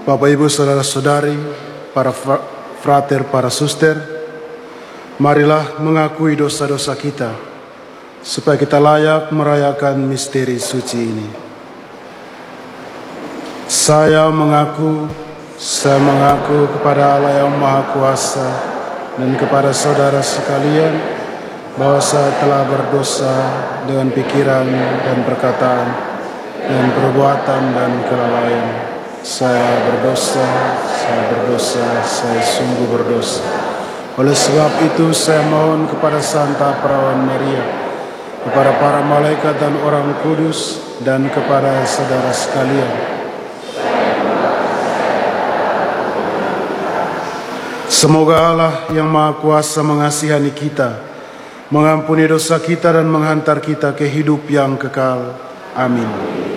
Bapak, Ibu, Saudara-saudari, para frater, para suster, marilah mengakui dosa-dosa kita, supaya kita layak merayakan misteri suci ini. Saya mengaku kepada Allah yang Maha Kuasa dan kepada saudara sekalian, bahwa saya telah berdosa dengan pikiran dan perkataan, dan perbuatan dan kelalaian. Saya berdosa, saya sungguh berdosa. Oleh sebab itu saya mohon kepada Santa Perawan Maria, kepada para malaikat dan orang kudus, dan kepada saudara sekalian, semoga Allah yang Maha Kuasa mengasihani kita, mengampuni dosa kita dan menghantar kita ke hidup yang kekal. Amin.